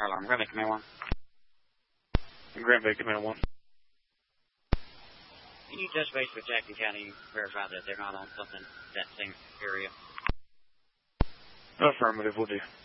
fire alarm. Green Bay Command 1. Green Bay Command 1. Can you touch base with Jackson County and verify that they're not on something that same area? Affirmative, will do.